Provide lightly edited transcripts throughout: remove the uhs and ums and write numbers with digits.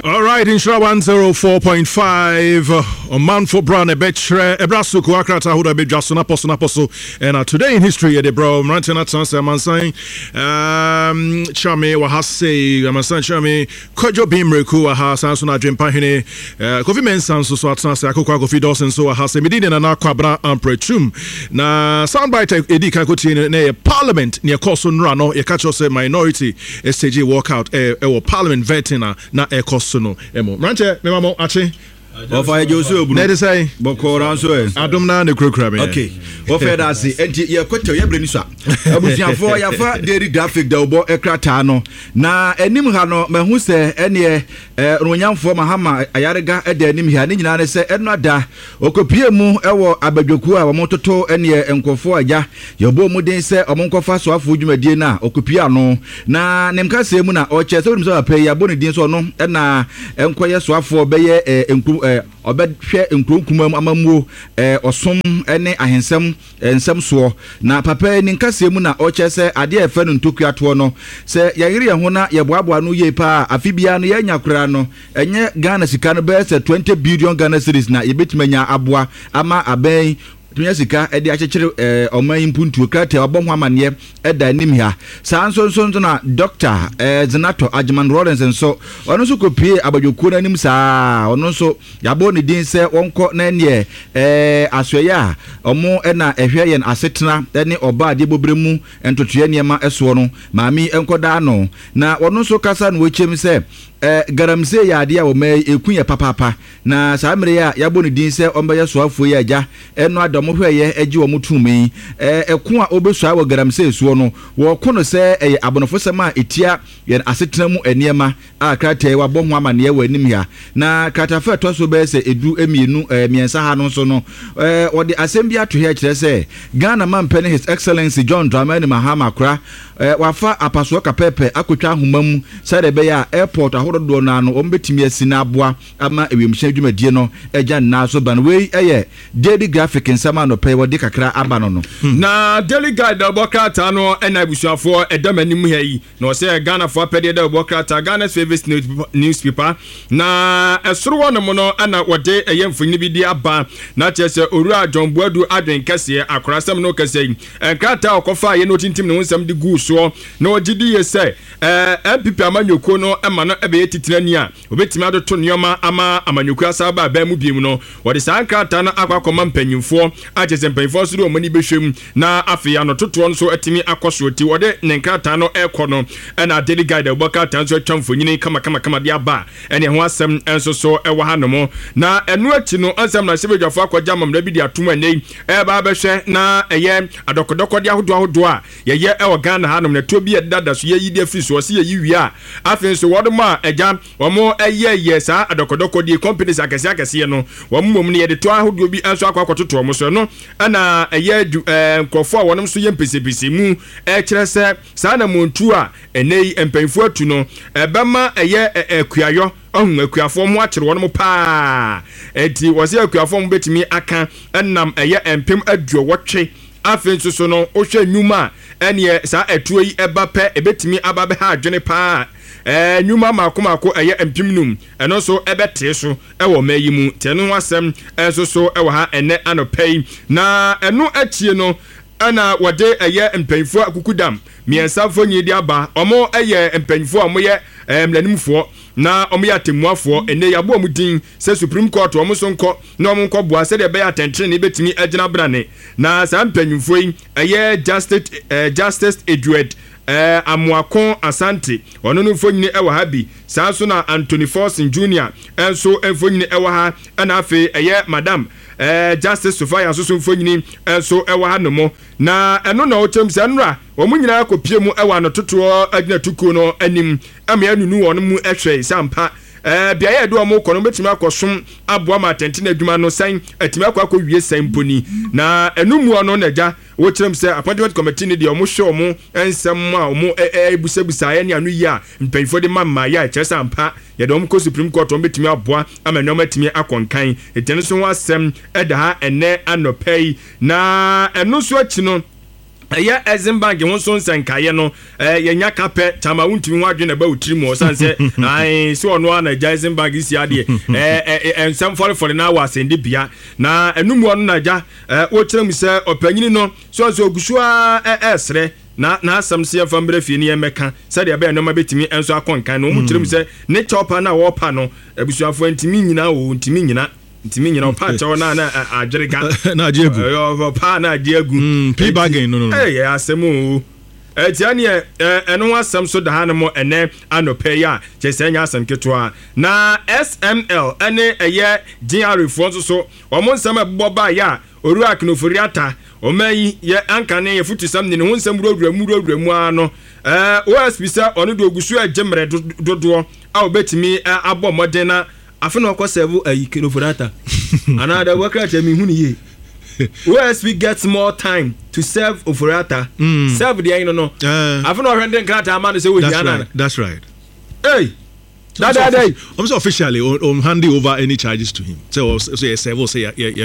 All right, in Shra 104.5, man for Brown, a betre, a brasuku, akrata, who be just an apostle, and today in history, the bro, Rantina Tansa, man saying, Chame, Wahase, Amasan Chame, Kojo Bimreku, Ahasa, Suna Jimpahine, Coffee Men Sanso, Sansa, Coffee Dawson, so Ahase, Medina, and Aquabra, and Pretum. Na soundbite, Edi Kakutin, near Parliament, near Cosun Rano, a catch us a minority, STG walkout, Parliament vetina, na a Cosuno, Emo. Ranche, Memamo, Achi. Ofa Joseph Nede say Boko Ranso Adumna ne krokra me. Okay. Ofa da se enti ye kwoto ye breni so. Abusiafo ya fa daily graphic da obo ekrata no. Na enim ha no mahu se ene ronyamfo Mahama Ayarega eda enim ha ne nyina ne se eno da okopie mu ewo abadwoku a womototo ene enkofo aja ye bo mu den se omonkofa so afo dwumadie na okopie ano na nemka se mu na o che se wonum so apai ya bo ne din so no na enkoye so afo beye enku obedhwe nkronkuma amamuo osom ene ahensem ensem so na papa ni nkase mu na o chese ade efe no ntokuato no se yayire ye ho na ye boaboa no ye pa afibia no ye nyakora no enye Ghana sika no be se 20 billion Ghana cedis na ye betimanya aboa ama aben tunya sika ede achechire oman impuntu krata obonho amane eda anim ha sanso na Dr. Zinato Ajman Lawrence nso ono so kopie abadwoku na anim saa ono so yabo ne din se wonko na ne asoya omo na ehwe yen asetena ne oba de bobremu entotoye niema eso no maami enkoda no na ono so kasa no wechem se garamse ya ade a wo mai ekunya papapa na samre ya yabo ne din se ombeya soafo ya agya eno adomo hweye agi wo mutumi eku a obesua wo garamse suo no wo kono se abonofo sema etia yen asetena mu eniema a krata wa boho amane wa anim ya na kratafa to so be se edu emienu miensa ha no so no wode asem ato he kire se Ghana man pen His Excellency John Dramani Mahama kra wafa apaso kapepe akotwa homam sare be ya airport do na no ombetimi asina aboa ama ewemhya adwumadie no agya na so ban we daily graphic nsama no pay wodi kakra aba no na daily guide obokrata no ena busuafo edamanim ha yi no se Ghana for pede da obokrata Ghana Service newspaper na esoro no no ana wode eyemfuni bi di aba na chese Owura John Boadu adwen kase akorasem no kase enkrata okofa ye no tintim ne wonsam di gu so na ogidi ye se MPP amanyoko no ema no ebe titirani a obetimi adoto nyoma ama amanyoku asaba ba mu biem no wode sankrata na akwakoma mpanyimfo agese mpanyimfo so do omani behwem na afia no toto no so atimi akosoti wode nenkrata no ekọ no na daily guide obokata so twamfonyini kama dia ba ene ho asem enso so ewo hanom na enu achi no ansem na sebedwafo akwaja mamra bi di atom anei ba behwe na eye adokodoko dia hodo a ye ewo Ghana hanom na to bi edada so ye yidi afiri so se ye yiwi a afin so wode ma eja womo eye sa adokodoko di companies akese no womo ne ye de to ahodo bi enso akwakototo womo so no na eye nkofo a wonom so ye mpesepese mu kire se sa na montu a enei empanfo atu no ebema eye akuayo ohun akuafo mo akire wonom pa enti wose akuafo mo betimi aka enam eye empem aduo wotwe afin so no ohwe nyuma ene sa atuo yi eba pe ebetimi ababe ha adwene pa nyuma makomako eye empimnum eno so ebete so ewo mayimu tenu wasem enso so ewo ha ene anopai na eno achie no ana wode eye empanfo akukudam miensa fonyi di aba omo eye empanfo amoye mlanimfo na omo ya temuafo ene yabo omudin se Supreme Court omo so nko na omo nko boa se de be attention ne betimi agina brane na sa empanfo yi eye Justice Edward Amuakon Asante ono no mfonyini ewa ha bi saa so na Anthony Forson Jr. enso mfonyini ewa ha na afi eye Madam Justice Sofia so mfonyini enso ewa ha no mo na eno na ochem se nra omu nyina akopie mu ewa no toto agina tuko no anim ama anunu wono mu ehwe sampa bia ye do omo kono betimi akosom aboa ma atenti na adwuma no san atimi akwakowie san poni na enumu ono na ja wo kirem se appointment committee ni de omo hwe omo ensem a omo ebusabusa ye ne anu yi a mpanfo de mamma ya kyesa mpa ye de omo ko Supreme Court omo betimi aboa ama ne omo atimi akonkan etene so ho asem eda ha ene anopai na enu so achi no ɛyɛ Exim Bank ho so nsenkaye no yɛnya kapɛ tama wontumi ho adwene ba wotiri mu osanse ai so ono ana Exim Bank isi ade ensam fɔre na wa sende bia na enum ono na ja wo kyerɛ mu sɛ opanyini no so ogusua ɛsrɛ na asam se yɛfa mbere fie ne yɛmɛka sɛdeɛ bɛyɛ no ma betimi enso akɔnkan no mu kyerɛ mu sɛ ne chopa na wɔpa no abusuafo ntimi nyina pa chawo na ajerega na ajegu pa na ajegu p bargain no asemu etiani eno asem so da hanmo ene anope ya chesenya asem ketwa na SML ene eye GR fo so omo nsem ebbo ba ya oru aknoforiata omayi ye ankane ye futu sam ne ho nsem rurawura mu ano OSP sa ono do ogusu agemre dodo a obetimi abọ modern na afena okọ serve ayikenoforiata another worker tell me huni OSP gets more time to serve Oforiata. Serve the no. I've not heard them grant a man say with Diana. That's right. Hey, I'm so officially on handing over any charges to him. So say serve say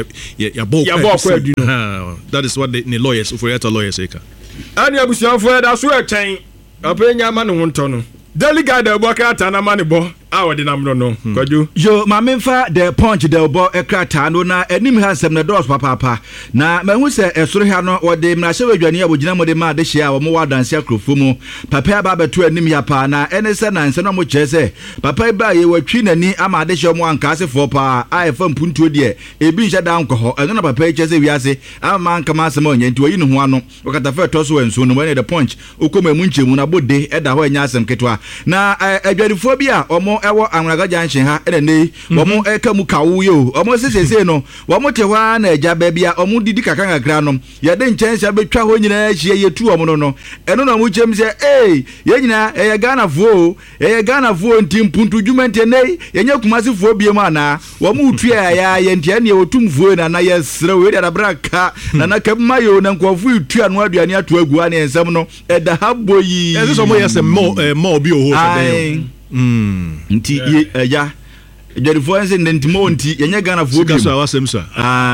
that is what the lawyers Oforiata lawyers say. Any abusian for that so a chain. Openya man wonto no. Delegate the Bokata na mani bo awade nam no kwaju yo ma memfa the punch the bo ekrata no na enim hansem na dos papa na mahu se esoro ha no wode mrahye wadwane abogina mode ma de hia wo mo wadanse akrofo mu papa ba beto enim ya pa na ene se na nse no mo kyese papa ba ye watwi nani ama de hye mo anka asefo pa a efa mpuntuo de ebi nhye da nkọ ho eno na papa kyese wiase ama anka ma asem onye nti oyi ne ho ano okata fa to so enso no when the punch okoma mu nchemu na bode eda ho anya asem ketwa na adwadifo bi a omo ewo anraga janshin ha ene omo eka mu kawo yo omo sesese no omo te hwa na eja ba bia omo didi kaka ngakra no ye de nchense betwa ho nyina hie yetu omo no eno na mu chem se ye nyina ye Ghana vo ntimpuntu dwumente nei ye nya kumase fo biem ana omo utu ya ye ntia ne otum vo na ye sre we da braka na kabma yo na nkofu utu anu aduane ato agu ana ensem no eda haboyi this omo yes more bi o nti ya Jadifo ense ntimo nti yenye Ghana vo bi so awasem so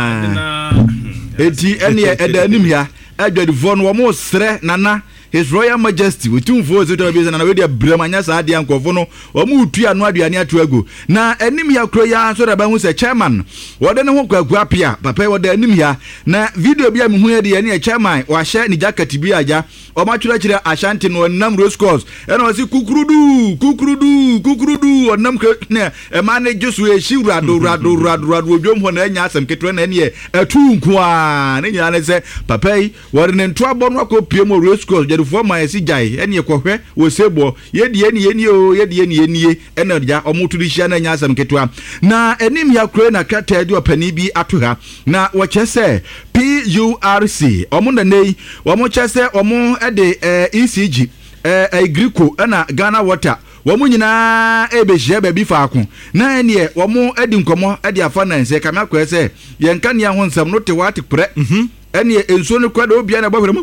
eti ene eda anim ya Jadifo no wo sre nana His Royal Majesty wetum vo so to be na we dia bramanya sa ade ankofo no wo mu utu anu aduane ato agu na anim ya kro ya so da ba hu se chairman wode ne ho kwaku apia papa wode anim ya na video bia me hu ya de ne chairman wa hye ni jacket bi aja o ma twira Ashanti no nam Rose Course ena o si kukurudu onam ne e ma ne jesu e shi rado odwom ho na anya asem ketwe na ne atu nku a ne nyina ne se papa yi wode ne nto abo no akopie mo Rose Course for my sijai ene ekohwe wo sebo yedi eni ene ja omutudi hia na nya asem ketwa na enim ya kure na krata de opani bi atoha na wo chese PURC omo na nei wo chese omo ede ECG Agrico na Ghana Water womu nyina ebehia ba bi faako na ene womu edi nkomo ede afa na nse kama kwese yenka ne ho nsam no te wate pre ene enso no kwada obia na bawere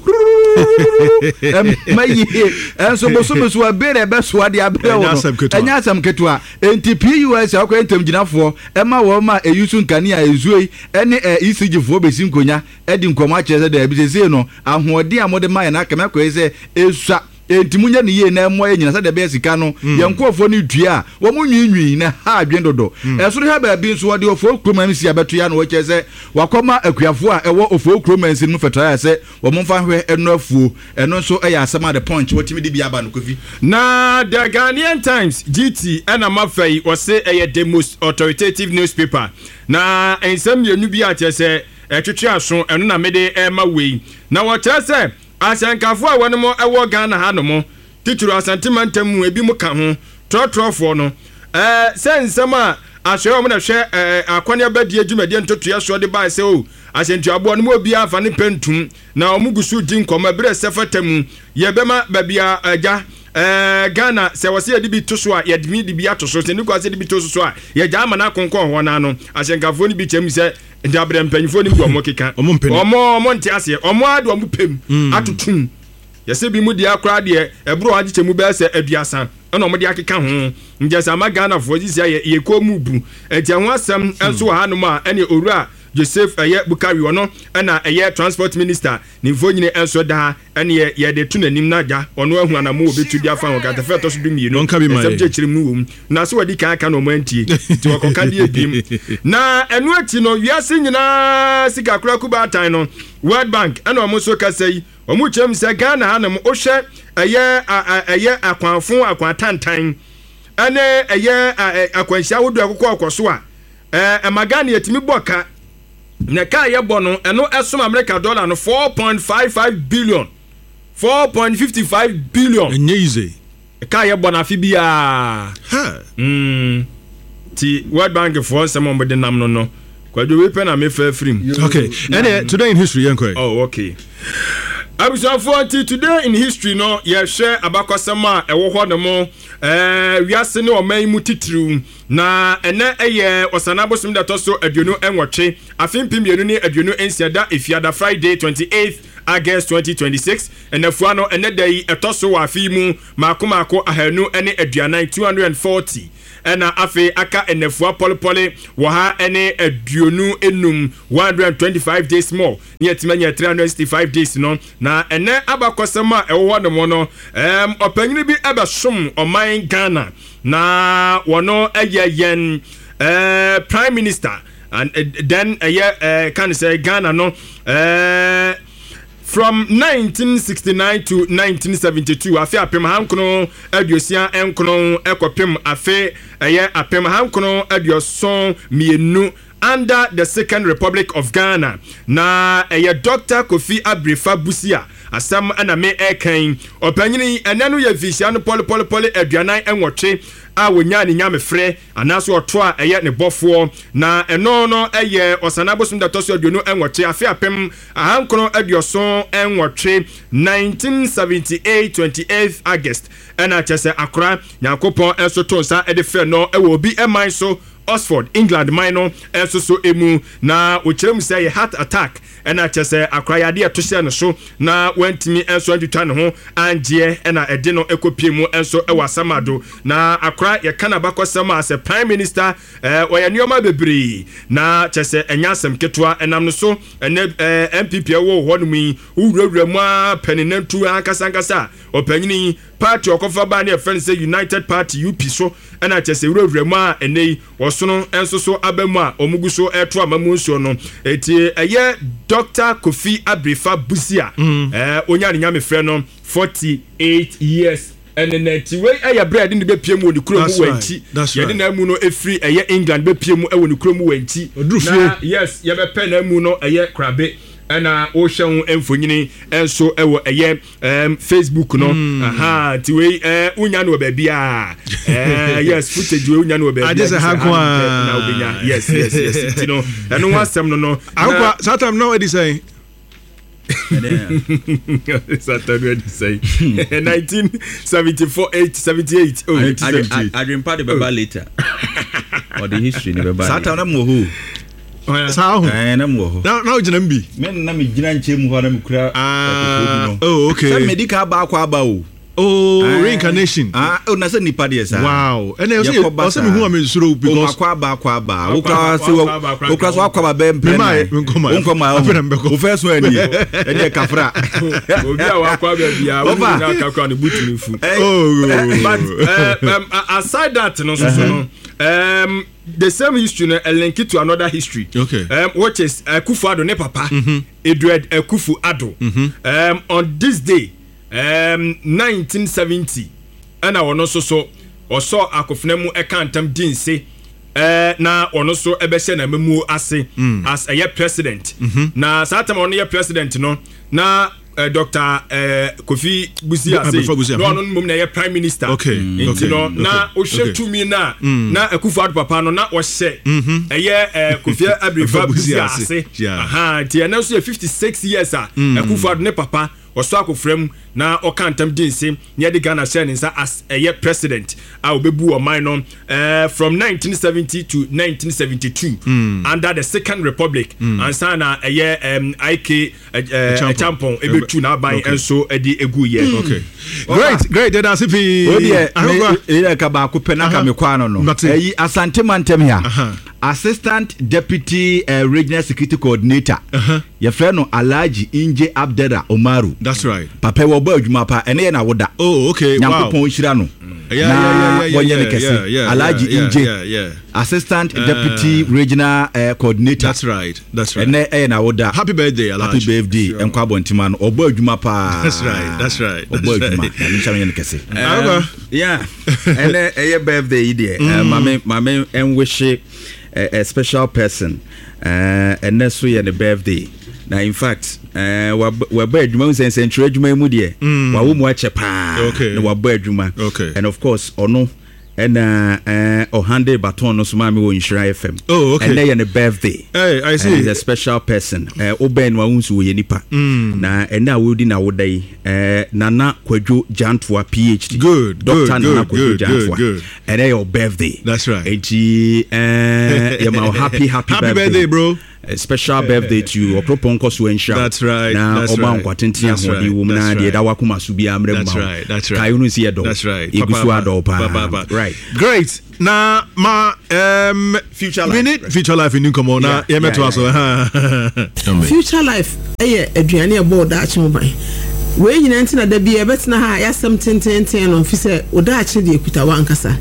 mayi enso boso abere beso ade abere wo enya asam ketwa enti PUS akwa entem ginafo ema wo ma eyusu nkane a ezuei ene ECG fo besi nkonya edi nkomo a kyereze da ebisese no ahoɔden a mode ma na kama kwese esua enti munya ne ye na emo ye nyina sa de be sika no yenkofo ne dua wo mu nwinwi na ha adwen dodo esoro ha ba bi nso wode ofo kroma si abeto ya na wo kyeze wakoma akuafo a ewo ofo kroma nsi mu fetara se wo mu fa hwe eno afuo eno nso eya asema the punch wotimi de bi aba no kofi na the Ghanaian Times GT ana mafai wo se eye the most authoritative newspaper na ensem yenu bi a kyese etwetwe aso eno na mede ema wei na wo kyese asankafo a wonu mo ewo Ghana ha no mo tituru asantimantamu ebi mu ka ho trotrofo no sensem a asho mo na hwe akwane abadie dwumade ntotoya so de ba se o asentu abo no mo obi afa ne pentum na omugusu di nkoma bere sefatamu yebema babia aja Ghana se wase yedi bi toso a yedimi di bi atoso se ni kwa se di bi toso a ye jama na konkon ho na no asenkafo ni bi chem se ndabre mpanyifo ni bi omo keka omo nti ase omo ade omo pem atutum yese bi mu dia akra de ebro age chemu be se aduasa na omo de akeka ho njesa ma Ghana fo ji se ye ko mu bu enti ho asem enso ha no ma ene owura Joseph Bukari ono na transport minister ni mfo nyine enso da ene ye de tu nanim na ja ono ahu anamu obetu dia fa ho kata fe to so du mienu subject chirim no wom na so wadi kan aka no mantie ti wakoka die bim na enu ati no wiase nyina sika kura kuba tan no World Bank ena omo so ka sei omo chem se Ghana hanam ohwe akwanfo akwantantan ene akwanhia wodo akokɔ akoso a magana yetimi boka na ka ye bɔ no eno esom America dollar no 4.55 billion 4.55 billion easy ka ye bɔ na afi bia ti World Bank for some of the nam no kwadwo we pen na me fa frim. Okay, and today in history yanko. Oh, okay. Abusuafo today in history no ye share abakwasama ewo ho no mo wiase ne oman mu titru na ene eye osanabosum da toso aduonu enwotwe afimpim yenu ne aduonu ensiada efiada Friday 28th August 2026 enafuano no ene dai etoso wa afimu makomako ahanu ene aduanan 240 ena afi aka enefua polepole wo ha ene aduonu enum 125 days more ni etimanya 365 days no na ene abakosema ewo no mo no opanyini bi abasom oman Ghana na wono yen prime minister and then can say Ghana no from 1969 to 1972 afi apem hankono aduosia enkono ekopem afi apem hankono aduoson mienu under the Second Republic of Ghana na Dr. Kofi Abrefa Busia asam ana me ekan opanyini enanu ya visia no pole aduanan enwotwe a wonya ne nyame frɛ anaso ɔto a ne bɔfoɔ na eno no osanabosum da toso aduonu enwotwe afi apem ahankono aduoson enwotwe 1978 28th August ɛna kyese akora Nyankopɔn enso to nsa de frɛ no ɛwɔ obi eman so Oxford, England minor so emu na ochirem say heart attack ena chese akrayade atose no so na wantimi enso adwuta ne ho anje ena ede no ekopie mu enso ewa samado na akra ye kana bakosama as a prime minister oya nioma bebre na chese enyasem ketwa enam no so ene MPP wo ho no mu uwurawura mu a peninantu ankasa opanyini party okofa ba na friend say United Party UP so ena chese uwurawura mu a enei sono enso so abamu a omugu so eto amamu nso no eti Dr. Kofi Abrefa Busia onya ne nyame frɛ no 48 years and net we bread in the bepiem wo ne kurom wanti ye na mu no efri England bepiem wo ne kurom wanti na yes ye be pen na mu no krabe ana o hwe emfonyini enso ewo Facebook no ti we unya no ba bia yes footage we unya no ba bia just na obinya yes you know eno wasem no akwa satam no edi say satam no edi say 1974 78 oh I dream part about later or the history never ba satam na mo ho sao na mo na ojina mbi men na me gina nchemu ho na me kura oh okay sa medical ba kwa ba o reincarnation na se nipa de sa wow and I say me who am sure because kwa ba wo kra so akwa ba be mpre nkoma o first one ni e de kafra obi a wa kwa ba bia wo na kakwa ne butu fu but aside that no so no the same history no link it to another history okay which is Akufo-Addo ne papa Edward Akufo-Addo on this day 1970 ana wono so oso akofnemu ekantam dinse na ono so ebehye na memu ase as a president na satam ono ye president no na Dr. Kofi Busia say no no mum na ye prime minister okay no na o hwetumi na Akufo-Addo papa no na o hye Kofi Abrefa Busia say ti na so 56 years Akufo-Addo ne papa ɔso akofrem na ɔka ntam di nse ne de Ghana share nsa as president a obebu ɔman no from 1970 to 1972 under the Second Republic ansa na IK champon ebetu na ban enso edi egu ye. Okay. Great. That's if ka ba ko pena ka me kwa no. Asante mantem here. Assistant Deputy Regional Security Coordinator. Your friend no Alhaji Inje Abdera Omaru. That's right. Papa wo ba adwuma pa ene na woda. Oh, okay. Wow. Nyankopon hira no. Yeah. Alhaji Inje. Assistant Deputy Regional Coordinator. That's right. Ene na woda. Happy birthday, Alhaji. Happy birthday. Enkwa bontima no oba adwuma pa. That's right. Oba adwuma. Na nchame ne kese. Yeah. Ene birthday ide. Mame enwish a special person and that's why the birthday. Now in fact we bird juma say century juma mu de wa wo mu ache pa na bird juma. Okay. And of course ono and Ohande Baton no suma me wo Nshira FM. Oh, okay. And they the birthday. Hey, I see. He's a special person. Oben wa unsu wo yenipa. Na ena wodi na wodai Nana Kwadwo Jantwa PhD. Good. Dr. Nana Kwadwo Jantwa. And your birthday. That's right. Happy birthday, bro. A special birthday to you. That's right. Now, That's right. That's right. Right. Great. Now, my future life. We need future life in Newcomer. Now, future life. Adriani aboard that mobile. When you enter the be a better ha, yes, something 10 officer or that actually kuta wankasa.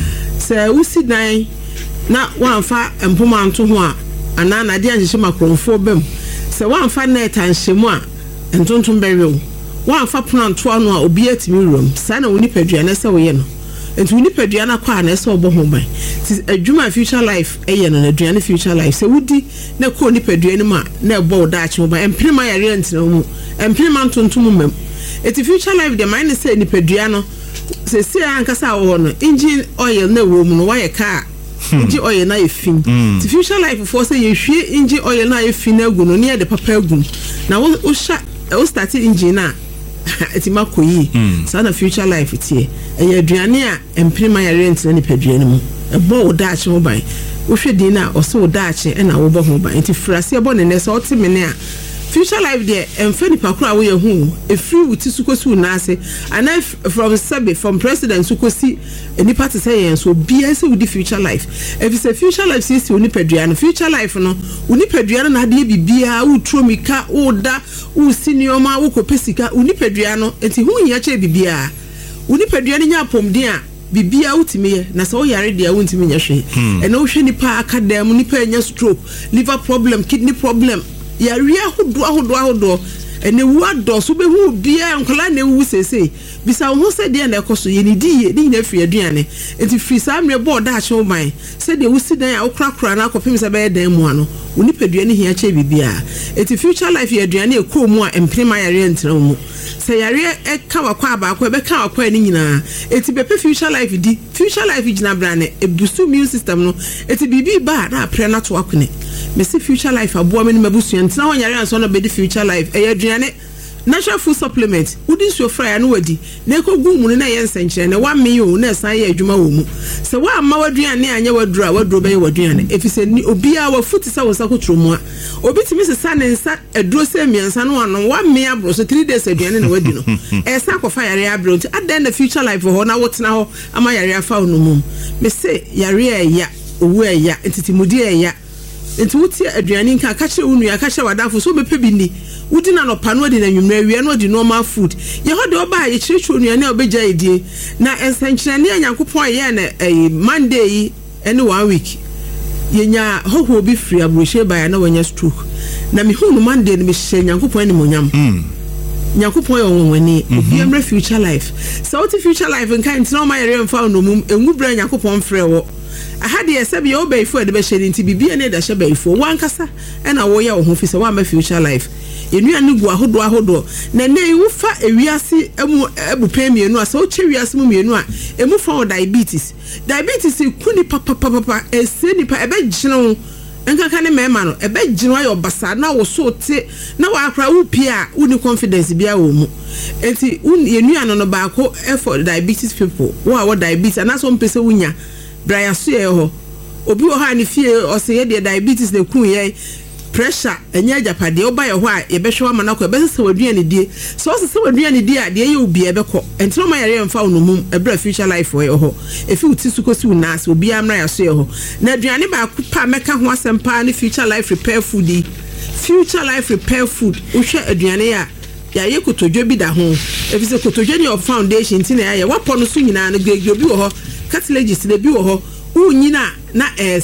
So we sit down na one fa and puma to one. And now I didn't show my crown for them. So one fa net and shemwa and don't burial. One fa plant 12 or be at me room. Sana Winnipediana so yen. And to Winnipediana quan so bohome. Tis a Juma future life, and Adriana future life. So would ne call Nipediana, ne board Dutch mobile and prima rent no more. And primanton to mum. It's a future life, the minor say Nipediano. Say, see, Ancasa on engine oil, no woman, why a car. Engine oil na fin. The future life for say you share engine oil na fin no near the papa gun. Now we start engine na. It's makoyi. So na future life it's here. And your Adriania and prima rent na Nipediana. A bow Dutch mobile. We should dinner or so Dutch and our bow mobile. It's frasi abon and there's all timenia. Future life there and Fanny Pakra we home a free with Sukosu Nase and I from Sabe from President Sukosi any part to say and so BS with the future life. If it's a future life since Unipedriana, future life no Unipedriana na de bibia u tromika u da u senior ma u kopesika Unipedriano enti hu yache bibia Unipedriana nya pom dia bibia utime na so yare dia untime nya hwe and no hwe nipa akadam nipa nya stroke liver problem kidney problem ya ria hodo ene wu do so be hu bia nkola na wu sese bisa wo se de na ekoso ye ni die ni na fie aduane enti free sa mre board a che oman se de wu si dan a okrakra na akopim se be dan mu ano oni paduane hia che bibia enti future life ye aduane e ko mu a emprema yare ntra mu se yare e ka wakwa ba ko be ka wakwa ni nyina enti be future life di future life gina brane e boost immune system no enti bibi ba na pre na to akune me see future life abo me mabusu ntina ho yare anso no be di future life e aduane natural food supplement wouldn't so fry no wadi na ko gu mu na ye nsenkyere na 1 million na san ye adwuma wo mu se wa ma waduane anya waduro be waduane efise ni obia wa futi sa wo sa kotro mu a obi timi se sa ne nsa aduro se miensa no ano 1 million abro so 3 days aduane na wadi no e sa ko fa yare abro nti adan the future life ho na wotena ho ama yare afa no mu me se yare ya owu ya entitimudi ya enti wuti aduane nka ka kire unu ya ka kire wadafo so bepe bi ni wudi na no pano de na nwumra wi no de normal food ye ho de oba ye kire nuane obeja edie na ensankyere ne Nyankopon ye na Monday yi ene 1 week ye nya hoho bi free abrohye ba ya na wanya stroke na me hu no Monday ne me hye Nyankopon ne monyam Nyankopon ye wonwani obi amra future life so what future life nka ntina o ma yere mfa no mum enwu bra Nyankopon frɛ wo ahade yesabe yo be ifo de be hyede nti bibia ne da hye be ifo wankasa na wo ye wo ho fi se wa ma future life yenua ne gu ahodo na ne wu fa ewiase emu ebupe mienu asa o che wiase mu mienu a emu fa diabetes kuni papa eseni pa ebe gino enkaka ne mema no ebe gino ayo basa na wo so te na wa akra wo pia uni confidence bia wo mu enti yenu ano no baako for diabetes people wo diabetes na so mpese wunya braya so ye ho obi wo ha ne fie o se ye de diabetes ne kun ye pressure enya ajapade oba ye ho a ye behwe wa manako be se waduane die so se waduane die a de ye obi e beko entro ma yare mfa no mum ebra future life wo ye ho efi uti sukosi unas obi amra ya so ye ho na aduane ba pa meka ho asempa ne future life repair food uhwe aduane ya ye kotodwe bi da ho efi se kotodwe ne of foundation ti na ye wapo no so nyina na gege obi wo ho cartilages de bi wo ho unyina na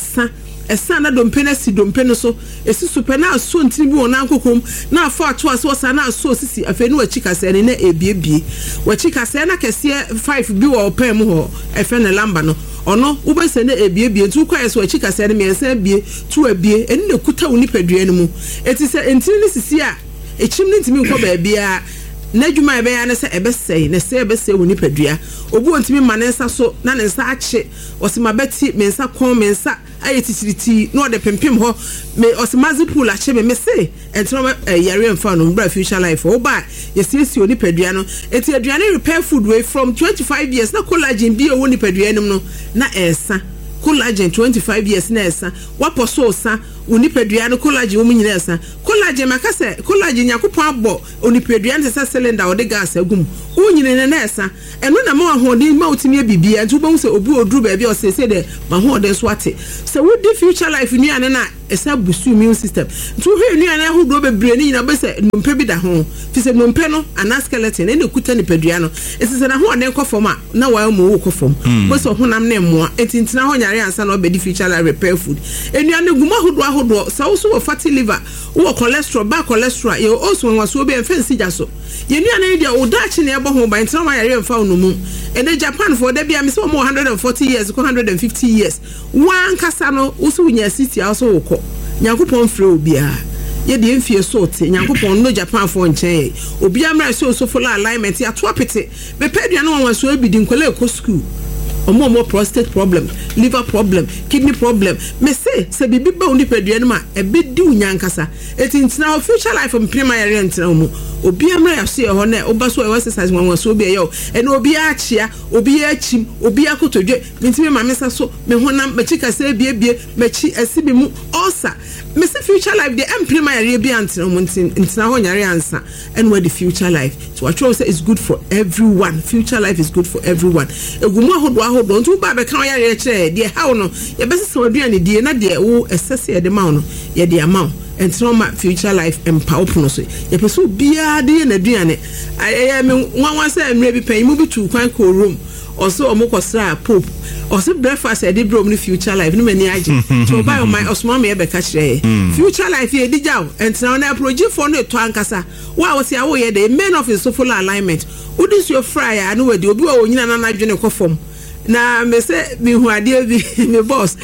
esa na dompe na si dompe no so esi super na so ntiri bi wona ankokom na afa ato ase wasa na so sisi afeni wachika se ne na ebiebie wachika se na kese 5 bi wo pam ho efe na lamba no ono ubese na ebiebie ntu kwa yeso wachika se ne mensa bie tu abie eni na kuta woni padua no mu eti se ntiri ni sisi a echim ni ntimi nko ba bia na dwuma ebe ya na se ebesei na se ebesei woni padua obu ontimi manensa so na ne nsa ache osimabeti mensa kon mensa ayetititi no de pempem ho me osimazi pool ache me se entro yare mfa no bra future life o ba yesiesi oni padua no eti aduane repair food way from 25 years na collagen bi o woni padua no na esa collagen 25 years na esa wapo so sa unipadua no collagen wo nyina esa collagen makase collagen yakopon abo unipadua no se cylinder o de gas agum wo nyina na esa eno na ma hoden ma otimi bibia ntu bo se obu oduru ba bia o se de ma hoden so ate se wo di future life nuane na esa busu immune system ntu hwe nuane ahodo bebre ni nyina be se nompe bi da ho fi se nompe no ana skeleton ene kuta ni padua no ese se na hoden kofom a na wa mo wo kofom bo se honam na emmoa etintina ho nyare ansa na obedi future life repair food enuane guma hodo sa wo so fatty liver wo cholesterol ba cholesterol ye also nwa so be enfensi jaso ye nuane dia o dachi na ebo ho ban tena yare mfa no mu ene Japan for da bia me so mo 140 years 150 years wan kasa no wo so nya city also wo ko Nyankopon frɛ obia ye de mfie so te Nyankopon no Japan for nchen obi amra so full alignment ya to apete be pedua no wan so ebidi nkola ko school omo prostate problem liver problem kidney problem me say bibi ba oni pedua no ma e be di unyankasa etintina future life from primary ntina mu obi amra ya so ye ho na oba so exercise wan so obi ye ene obi achia obi achim obi akotodwe mentime ma mesa so me honam machika se biebie machi asibi mu osa me say future life the primary bi antina mu ntina ho nyare ansa and where the future life so I try to say it's good for everyone. Future life is good for everyone. Egumu ahodo ntu ba be kan yare kire de how no ye be sese waduane die na de wo esese ye de ma no ye de ama and trauma future life empower no so ye peso bia de na aduane aye me nwanwa say mre bi pan mu bi tu kwan ko room also omokosra pope also breakfast e de brom ni future life no mani age so buy on my osmo me be ka kire future life e di jaw and na project for no to ankasa wa wo se awo ye de men of his full alignment udis your fryer no we de obi wa onyina na adwene kofom na me se mi hu ade bi me boss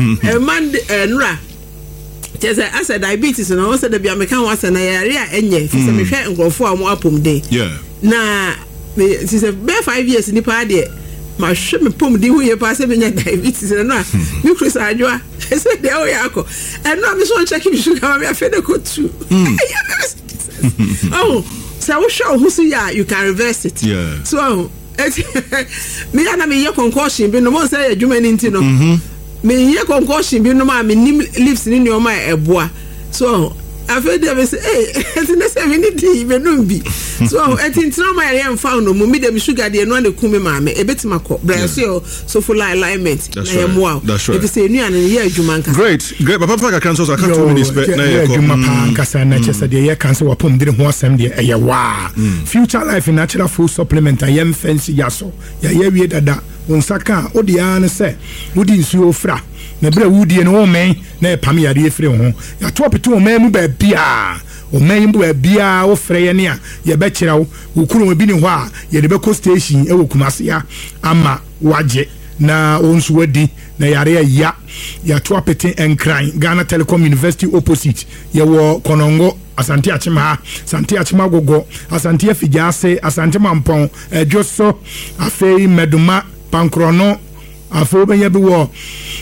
man nra just as a diabetes no wo se de bia me kan wa se na yare a enye fi se me hwe ngrofo a mo apom de na me si se be 5 years ni pa de ma hwe me pom di hu ye pa se me nya diabetes no a mi krusa adwa se de o yakọ no me so check mi sugar me afede ko tu oh so we show who see ya you can reverse it so me ana me ye concussion bi no mo say adwuma ni nti no me ye concussion bi no ma me nim lips ni o ma eboa so afede be say enti na say me ni di be no bi so enti ntina ma ye mfa no mu me dem sugar de no na kumi ma me ebetima ko bra so full alignment na ye mo if say nu an ye adwuma nka great papa ka cancel I can't 2 minutes na ye adwuma pa nkasa na chese de ye cancel wapom de ho asem de ye wa future life natural food supplement ayem fancy yaso ya ye wie dada onsaka odia ne se wodi nsuo fra na bra wudie no wo men na pam yare efre ho ya to pete wo men mu ba bia o men mu ba bia wo frɛ ye ne a ye be kira wo kuro bi ne ho a ye de be ko station e wo kumase ya ama waje na onsu wadi na yare ya to pete enkran Ghana Telecom University opposite ye wo Konongo Asante Achima Asante Achima gogo Asante Afijase Asante Mampon Joso afei Meduma Pankrono afo benya bi wo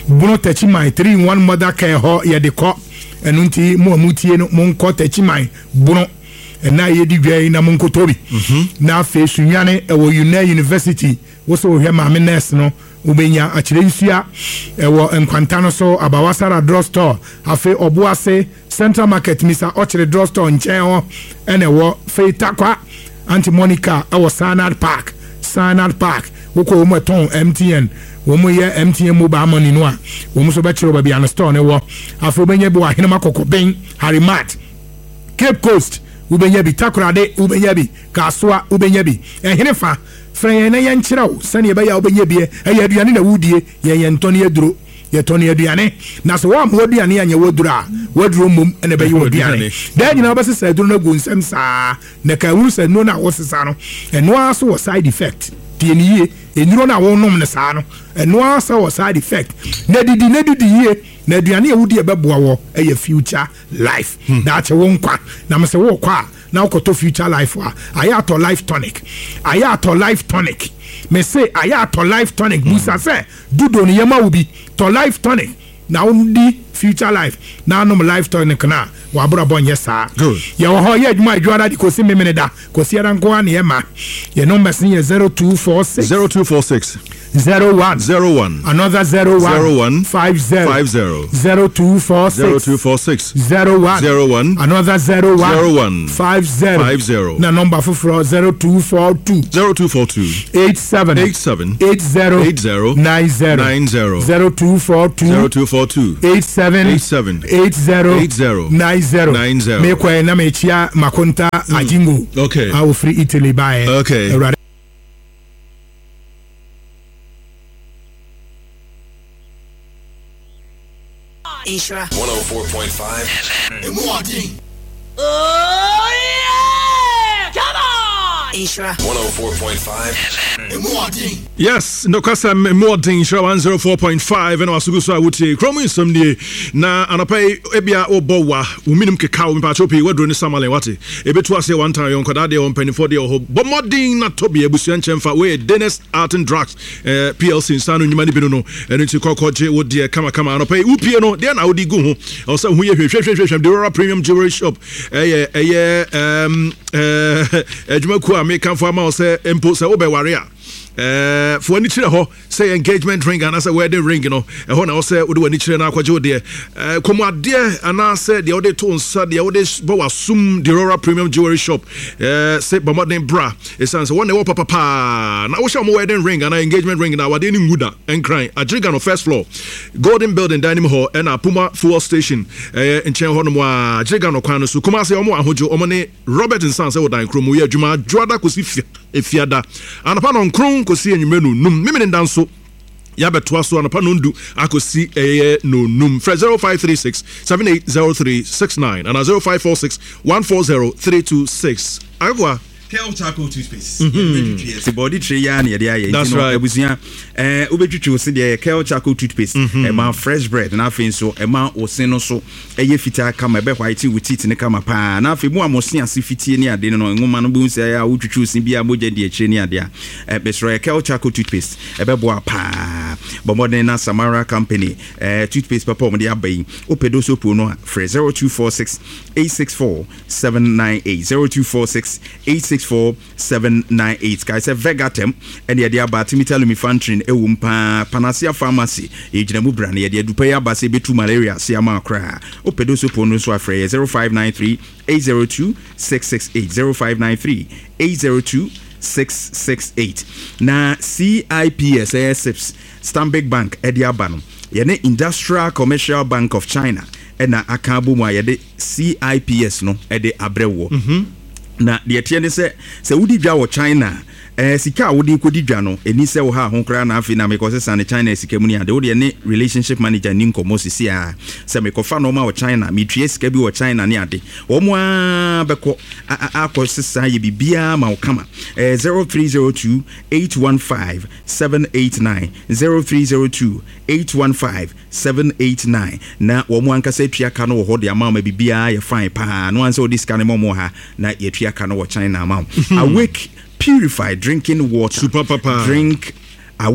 bono tachiman 3-in-1 mother care ho ye de ko enu nti mo amutie no mo nko tachiman bono na ye di dwa na mo nkotobi na afi sunwane ewo University wo so hwe ma me nurse no ubenya akire nsua ewo nkwanta no so abawasara drugstore afi obuase Central Market Mr. Ochire drugstore nchen ho ene wo fe takwa Auntie Monica ewo Sanad Park woko mo ton MTN wo mo ye MTN mobile money no a wo mo so be chiro ba bia no store ne wo afi ubenya bi wa hinema kokobin Harimat Cape Coast ubenya bi takorade ubenya bi kaswa ubenya bi ehenefa frɛ na yɛn kyerɛw sɛne yɛbɛyɛ wobɛnya bie ɛyɛ aduane na wudie yɛyɛ ntɔne aduro yɛtɔne aduane na sɛ wɔam aduane anyɛ waduro a waduro mmom ɛna ɛbɛyɛ aduane daa nyina wobɛsesa aduro no agu nsɛm saa na ka wuru sɛ nnuro no a wosesa no ɛno ara so wɔ side effect tie ne yie nnuro no a wonom no saa no ɛno ara sɛ wɔ side effect na didi yie na aduane a wudi ɛbɛboa wɔ ɛyɛ future life daakye wo nkwa na mesɛ wo kɔ a na ukoto future life wa ayato life tonic me say ayato life tonic busa say dudo ni yema ubi to life tonic na undi future life na no life tonic na wa bra bonye sa ya wo ho ye adwuma adwara di kosi memene da kosi ara nko an ye ma ye number sin ye 0246 01 another 01 50 0246 01 another 01 50 na number for 0242 87 80 90 0242 87 80 90 me kwa na me chia makonta ajingo okay I will free Italy by okay Isra 104.5 FM. Oh yeah! Come on! Isra 104.5 FM. Yes, no kwasa Mwardin Isra 104.5 and wasugu so awuti kromu insomnie na anapai ebia obowa uminum keka wo mpachopi wadro ni samale wate ebetu ase one time yonko dade on penifo de ho bomodin na tobi ebusuan chemfa we Dennis Art and Drugs PLC insanu nyuma ni binu no enu ti kokoje wo de kama anapai upie no de na odi gu ho o se hu ye hwehwehwehwehwem the Aurora Premium Jewelry Shop adwumaku American for ma se empo se wo be ware a for any chire ho say engagement ring and as a wedding ring you know e ho na say wo de wani chire na akwaje wo de komade ana say de wo de to nsa de wo de bo wasum the Aurora Premium Jewelry Shop say bomodin bra e sense one wo papa na wo sha mo wedding ring and engagement ring na wade ni nguda enkran ajriga no first floor Golden Building Dining Hall and Puma Fuel Station in chen ho no mo ajriga no kwan no so kuma say omo ahojo omo ne Robert Nsan say wo dan krom wo ye adwuma dwoada kosi efiada anapa no nkron kosi enyumenu num mimene ndanso ya beto aso anapa no ndu akosi no num 0536 780369 and 0546 140326 agwa Kel Charcoal toothpaste. The body tray ya na yede aye. That's right. Ebusua obetwitwi se de Kel Charcoal toothpaste. Ma fresh bread na afi so ma osin no so eye fita kama be white with teeth ne kama pa na afi mu amosin ase fitie ne ade no ngoma no bu se ya wotwitwi osin bia moja de akire ne ade a besro Kel Charcoal toothpaste ebebo pa bomodin na Samara company toothpaste papa mo de abai opedo so pro no 0246 864 798 0246 864-798 guys Vegatem and the idea about Timothy Fantrin Ewumpa Panacea Pharmacy Ejinamu brand the Dupaya Base Betu Malaria Siama Cra Opedoso Pono Swafre 0593 802 668 0593 802 668 na CIPS ASIPS Stanbic Bank Ediabano yene Industrial Commercial Bank of China ena akabu mu ayede CIPS no ede abrewo na de tie ne se wudi dwa wo China sika wudi kodi dwa no eni se wo ha ho kra na afi na me ko se san China sika mu ni ade wo de ne relationship manager ni nkomo sisi a se me ko fa no ma wo China me tue sika bi wo China ni ade wo mo a be ko akọ sisa ye bibia ma wo kama 0302 815 789 0302 815 789 na wo mo anka se tua ka no wo ho de ama ma bibia ye fine pa no anse wo diska ne mo ha na ye tua ka no wo China ma awake purified drinking water super papa drink awake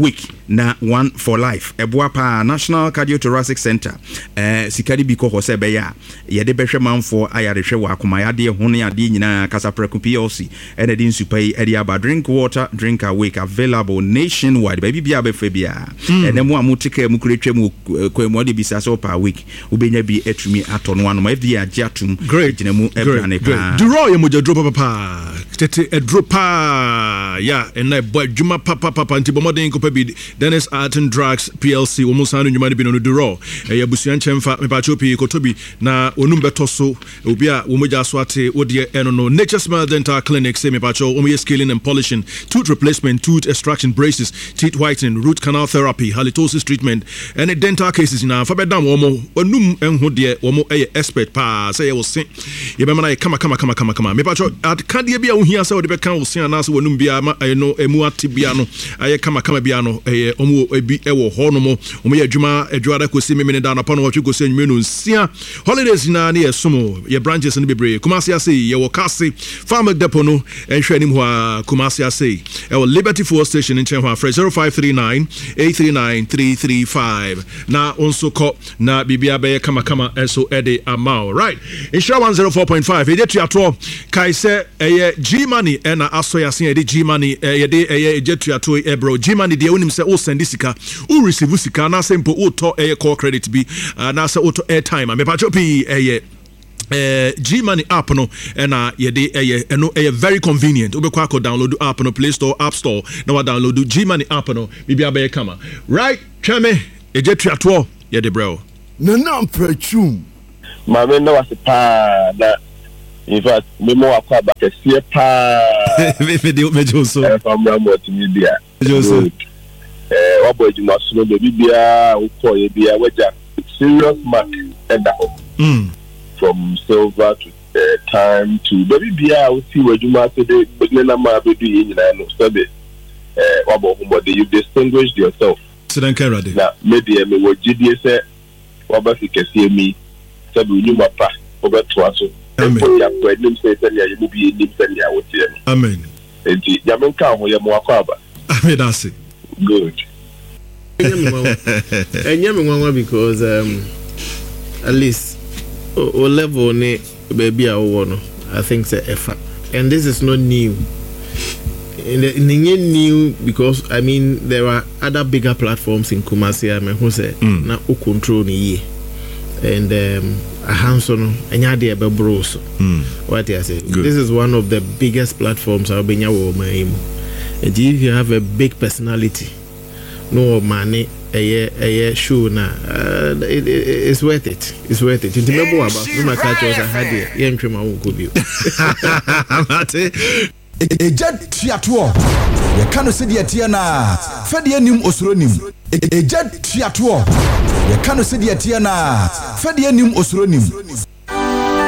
na one for life eboa pa National Cardiothoracic Center sikari bi ko ho se be ya ye de behwe manfo ayarehwe wa akoma ya de ho ne ade nyina Kasapreko PLC ene de nsupai ade aba drink water drink awake available nationwide baby bia be fa bia ene mo amutika mu kuretwa mu kwemu de bisa so per week ubenya bi atumi atono ano ma FDA agiatum great mu ebrane pa Duro ye moja drop papa tete e drop pa ya ena boy djuma papa ntibomodin ko bi Dennis Art and Drugs PLC omusanu nyuma bi no Duro ya busuan chemfa mepacho pi kotobi na onum beto so obi a womoja so ate odie eno no Nature Smile Dental Clinic say mepacho omoye scaling and polishing, tooth replacement, tooth extraction, braces, teeth whitening, root canal therapy, halitosis treatment, and dental cases na fa bedam omo onum enho de omo expert pa say you say ye be mana kama mepacho at kade bia wo hia say wo de be kan wo sin na say wonum bia ma no emu atibia no aye kama bia no omo ebi ewo ho no mo omo ye adwuma adwada kosi memene da no pa no wo kosi anwume no nsia holidays na na ye somo ye branches no bebre Kumasi ase ye wo kase farmer depot no enhwe anim ho a Kumasi ase ewo Liberty Fuel Station in Chenhwa fresh 0539-839-335 na onso ko na bibia be kama eso ede amount right insure 104.5 ede tuato kai se G money na aso ya se ede G money ede ede tuato bro G money de onim se o send sika o receive sika na se mpo o to call credit bi na se o to airtime me pa chopi G Money app no na yede eno very convenient obekwa ko download app no Play Store App Store na wa download G Money app no bibia be kama right tweme ejetu ato yede bro na nampachum mame no was pa na in fact me mo akwa ba kese pa me joso from multimedia joso wabo ejuma so do bibia ukọ ye bia waja serious mark and from silver to time to baby bia we see wajuma say the na ma be do yin na no so be wabo humode you distinguished yourself sidan kerade na media me wajidie say waba fikese mi sabe unyuma pa obeto aso ya problem say ya you be nim say ya wotie amen enti yamenka ho ye mo akwa amen that's it good enyame because at least o level ne baby a wo no I think say effort and this is not new new because I mean there are other bigger platforms in Kumasi I mean who say na o control ni ye and a hands-on enya de be bros what I say this is one of the biggest platforms I've been wo my and if you have a big personality no money a show na it's worth it nti mebo aba so ma catch us had ye ntwe ma wo ko bio Ejad triato ye kanu se de tie na fa de anim osoro nim Ejad triato ye kanu se de tie na fa de anim osoro nim